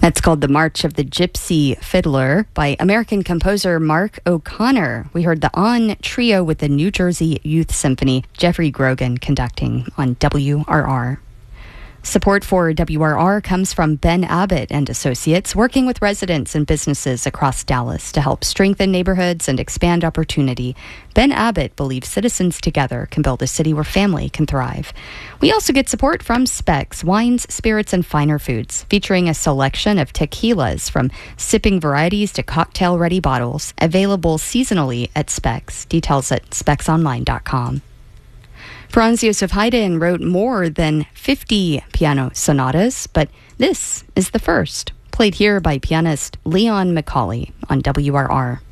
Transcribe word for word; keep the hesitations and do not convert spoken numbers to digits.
That's called The March of the Gypsy Fiddler by American composer Mark O'Connor. We heard the On Trio with the New Jersey Youth Symphony, Jeffrey Grogan conducting on W R R. Support for W R R comes from Ben Abbott and Associates, working with residents and businesses across Dallas to help strengthen neighborhoods and expand opportunity. Ben Abbott believes citizens together can build a city where family can thrive. We also get support from Specs, wines, spirits, and finer foods, featuring a selection of tequilas from sipping varieties to cocktail-ready bottles, available seasonally at Specs. Details at specs online dot com. Franz Josef Haydn wrote more than fifty piano sonatas, but this is the first, played here by pianist Leon McCauley on W R R.